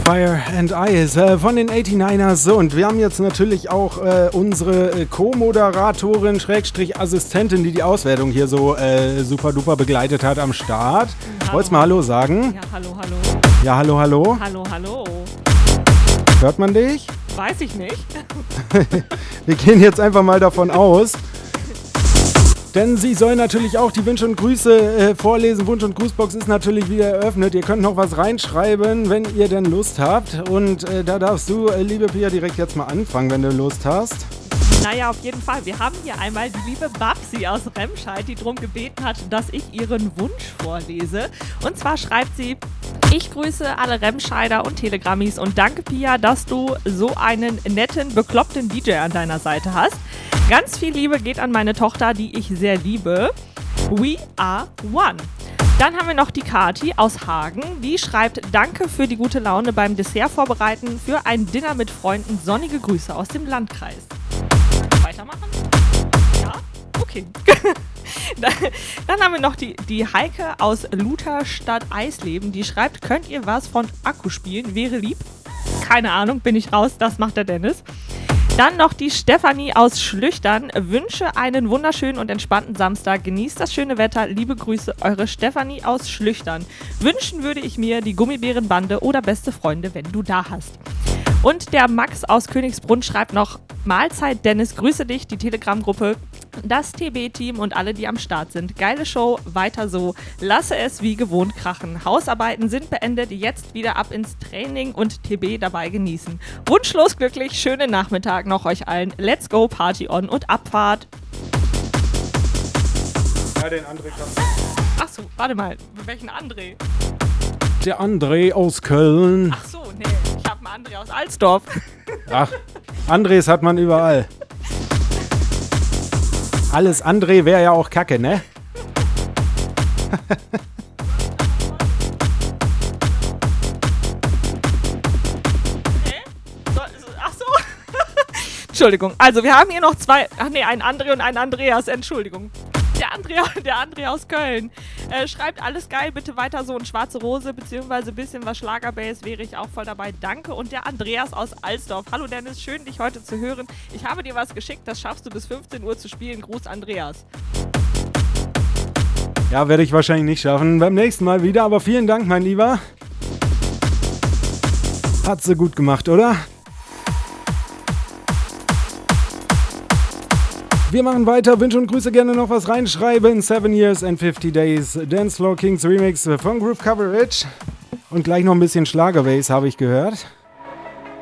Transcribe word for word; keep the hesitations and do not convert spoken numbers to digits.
Fire and Ice äh, von den achtundachtzigers. So, und wir haben jetzt natürlich auch äh, unsere äh, Co-Moderatorin, Schrägstrich Assistentin, die die Auswertung hier so äh, super duper begleitet hat, am Start. Hallo. Wolltest du mal Hallo sagen? Ja, hallo, hallo. Ja, hallo, hallo. Hallo, hallo. Hört man dich? Weiß ich nicht. Wir gehen jetzt einfach mal davon aus. Denn sie soll natürlich auch die Wünsche und Grüße äh, vorlesen. Wunsch- und Grußbox ist natürlich wieder eröffnet. Ihr könnt noch was reinschreiben, wenn ihr denn Lust habt. Und äh, da darfst du, äh, liebe Pia, direkt jetzt mal anfangen, wenn du Lust hast. Naja, auf jeden Fall. Wir haben hier einmal die liebe Babsi aus Remscheid, die darum gebeten hat, dass ich ihren Wunsch vorlese. Und zwar schreibt sie: Ich grüße alle Remscheider und Telegrammis und danke, Pia, dass du so einen netten, bekloppten D J an deiner Seite hast. Ganz viel Liebe geht an meine Tochter, die ich sehr liebe. We are one. Dann haben wir noch die Kati aus Hagen. Die schreibt: Danke für die gute Laune beim Dessert vorbereiten für ein Dinner mit Freunden. Sonnige Grüße aus dem Landkreis. Weitermachen? Ja? Okay. Dann haben wir noch die, die Heike aus Lutherstadt Eisleben. Die schreibt: Könnt ihr was von Akku spielen? Wäre lieb. Keine Ahnung, bin ich raus. Das macht der Dennis. Dann noch die Stefanie aus Schlüchtern. Wünsche einen wunderschönen und entspannten Samstag. Genießt das schöne Wetter. Liebe Grüße, eure Stefanie aus Schlüchtern. Wünschen würde ich mir die Gummibärenbande oder beste Freunde, wenn du da hast. Und der Max aus Königsbrunn schreibt noch: Mahlzeit Dennis, grüße dich, die Telegram-Gruppe, das T B-Team und alle, die am Start sind. Geile Show, weiter so. Lasse es wie gewohnt krachen. Hausarbeiten sind beendet, jetzt wieder ab ins Training und T B dabei genießen. Wunschlos glücklich, schönen Nachmittag noch euch allen. Let's go, Party on und Abfahrt. Ja, den André kannst du. Achso, warte mal, welchen André? Der André aus Köln. Ach so, nee, ich habe einen André aus Alsdorf. Ach, Andres hat man überall. Alles André wäre ja auch Kacke, ne? Okay. So, ach so. Entschuldigung, also wir haben hier noch zwei, ach nee, einen André und einen Andreas, Entschuldigung. Der André, der André aus Köln äh, schreibt: Alles geil, bitte weiter so, und schwarze Rose beziehungsweise ein bisschen was Schlagerbass wäre ich auch voll dabei, danke. Und der Andreas aus Alsdorf: Hallo Dennis, schön dich heute zu hören. Ich habe dir was geschickt, das schaffst du bis fünfzehn Uhr zu spielen. Gruß Andreas. Ja, werde ich wahrscheinlich nicht schaffen. Beim nächsten Mal wieder, aber vielen Dank, mein Lieber. Hat sie gut gemacht, oder? Wir machen weiter. Wünsche und Grüße, gerne noch was reinschreiben. Seven Years and fifty Days. Dancefloor Kings Remix von Groove Coverage. Und gleich noch ein bisschen Schlagerbass, habe ich gehört.